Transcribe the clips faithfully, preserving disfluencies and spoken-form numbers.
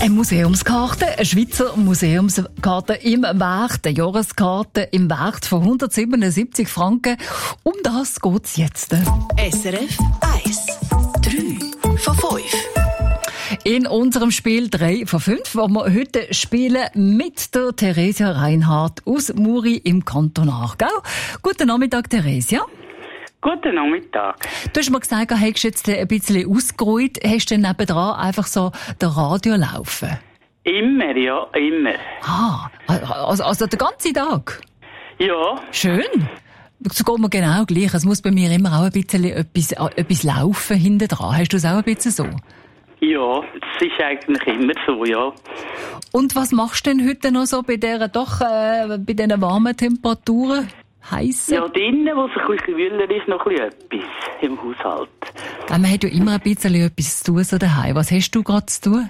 Eine Museumskarte, eine Schweizer Museumskarte im Wert, eine Jahreskarte im Wert von hundertsiebenundsiebzig Franken. Um das geht's jetzt. S R F eins. drei von fünf. In unserem Spiel drei von fünf, wo wir heute spielen mit der Theresia Reinhardt aus Muri im Kanton Aargau. Guten Nachmittag, Theresia. Guten Nachmittag. Du hast mir gesagt, du hättest jetzt ein bisschen ausgeruht. Hast du nebendran einfach so den Radio laufen? Immer, ja, immer. Ah, also, also den ganzen Tag? Ja. Schön. So geht mir genau gleich. Es muss bei mir immer auch ein bisschen etwas, etwas laufen hinten dran. Hast du es auch ein bisschen so? Ja, es ist eigentlich immer so, ja. Und was machst du denn heute noch so bei dieser doch, äh, bei diesen warmen Temperaturen? Heissen? Ja, drinnen, wo es ein bisschen kühler ist, noch ein bisschen etwas im Haushalt. Ja, man hat ja immer ein bisschen etwas zu tun so daheim. Was hast du gerade zu tun?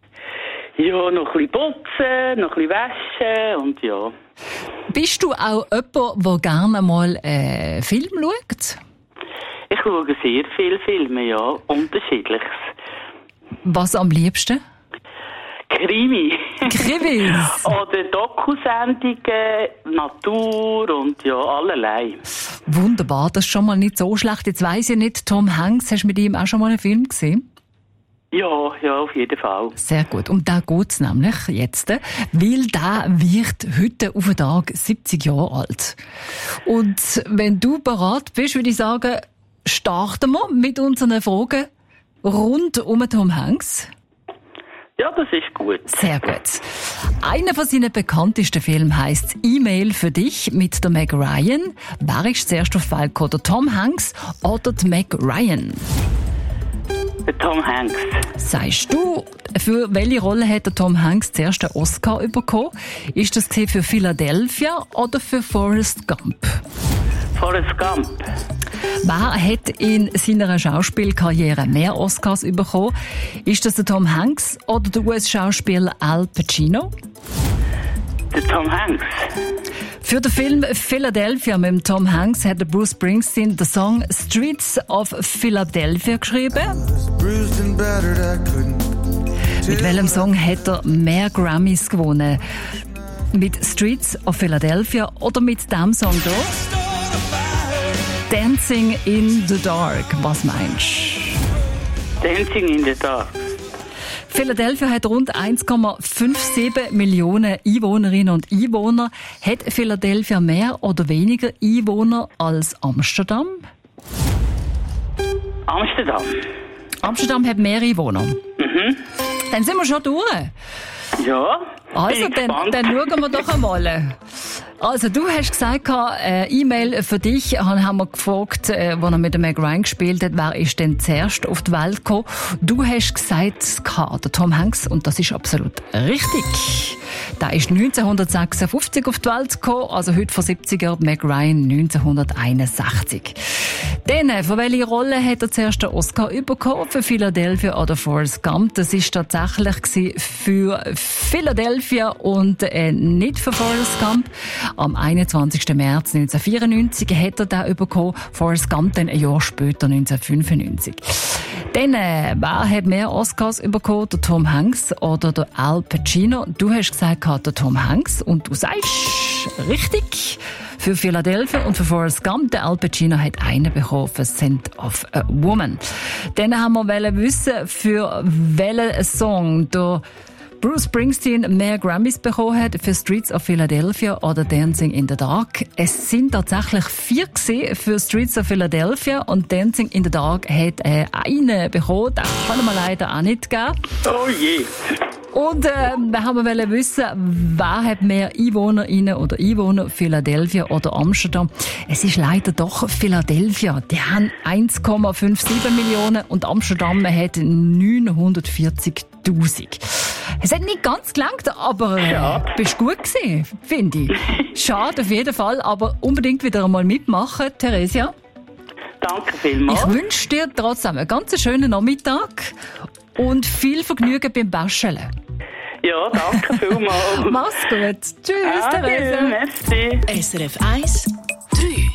Ja, noch ein bisschen putzen, noch ein bisschen waschen und ja. Bist du auch jemand, der gerne mal äh, Film schaut? Ich schaue sehr viele Filme, ja, unterschiedliches. Was am liebsten? Krimi. Krimis? Oder Dokusendungen, Natur und ja, allerlei. Wunderbar, das ist schon mal nicht so schlecht. Jetzt weiss ich nicht, Tom Hanks, hast du mit ihm auch schon mal einen Film gesehen? Ja, ja, auf jeden Fall. Sehr gut. Um den geht's nämlich jetzt, weil der wird heute auf den Tag siebzig Jahre alt. Und wenn du bereit bist, würde ich sagen, starten wir mit unseren Fragen rund um Tom Hanks. Ja, das ist gut. Sehr gut. Einer von seinen bekanntesten Filmen heisst E-Mail für dich mit der Meg Ryan. Wer ist zuerst auf die Welt gekommen, der Tom Hanks oder die Meg Ryan? Der Tom Hanks. Sagst du, für welche Rolle hat der Tom Hanks zuerst den Oscar bekommen? Ist das für Philadelphia oder für Forrest Gump? Forrest Gump. Wer hat in seiner Schauspielkarriere mehr Oscars bekommen? Ist das der Tom Hanks oder der U S-Schauspieler Al Pacino? Der Tom Hanks. Für den Film Philadelphia mit dem Tom Hanks hat Bruce Springsteen den Song Streets of Philadelphia geschrieben. Mit welchem Song hat er mehr Grammys gewonnen? Mit Streets of Philadelphia oder mit dem Song hier? Dancing in the Dark. Was meinst du? Dancing in the Dark. Philadelphia hat rund eins Komma siebenundfünfzig Millionen Einwohnerinnen und Einwohner. Hat Philadelphia mehr oder weniger Einwohner als Amsterdam? Amsterdam. Amsterdam hat mehr Einwohner. Mhm. Dann sind wir schon durch. Ja. Also, dann, dann schauen wir doch einmal. Also, du hast gesagt, äh, E-Mail für dich, haben wir gefragt, äh, als er mit der Meg Ryan gespielt hat, wer ist denn zuerst auf die Welt gekommen? Du hast gesagt, der Tom Hanks, und das ist absolut richtig. Der ist neunzehnhundertsechsundfünfzig auf die Welt gekommen, also heute vor siebzig Jahren, Meg Ryan neunzehnhunderteinundsechzig. Dann, für welche Rolle hat er zuerst den Oscar bekommen? Für Philadelphia oder Forrest Gump? Das ist tatsächlich für Philadelphia und äh, nicht für Forrest Gump. Am einundzwanzigsten März neunzehnhundertvierundneunzig hat er den bekommen, Forrest Gump dann ein Jahr später, neunzehnhundertfünfundneunzig. Dann, äh, wer hat mehr Oscars bekommen, der Tom Hanks oder der Al Pacino? Du hast gesagt, der Tom Hanks, und du sagst richtig. Für Philadelphia und für Forrest Gump, der Al Pacino hat einen bekommen für Scent of a Woman. Dann haben wir wissen, für welchen Song der Bruce Springsteen mehr Grammys bekommen hat für Streets of Philadelphia oder Dancing in the Dark. Es sind tatsächlich vier gewesen für Streets of Philadelphia und Dancing in the Dark hat äh, einen bekommen. Das kann man leider auch nicht geben. Oh je. Und äh, wir haben wissen, wer hat mehr EinwohnerInnen oder Einwohner, Philadelphia oder Amsterdam. Es ist leider doch Philadelphia. Die haben eins Komma siebenundfünfzig Millionen und Amsterdam hat neunhundertvierzigtausend. Es hat nicht ganz gelangt, aber äh, ja. bist gut gewesen, finde ich. Schade auf jeden Fall, aber unbedingt wieder einmal mitmachen, Theresia. Danke vielmals. Ich wünsche dir trotzdem einen ganz schönen Nachmittag und viel Vergnügen beim Waschen. Ja, danke vielmals. Mach's gut. Tschüss, Adieu, Theresia. merci. S R F eins, drei